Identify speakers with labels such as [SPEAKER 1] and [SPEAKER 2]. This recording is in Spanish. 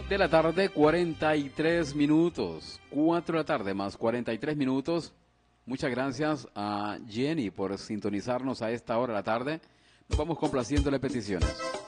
[SPEAKER 1] de la tarde, 43 minutos. 4 de la tarde más 43 minutos. Muchas gracias a Jenny por sintonizarnos a esta hora de la tarde. Nos vamos complaciéndole peticiones.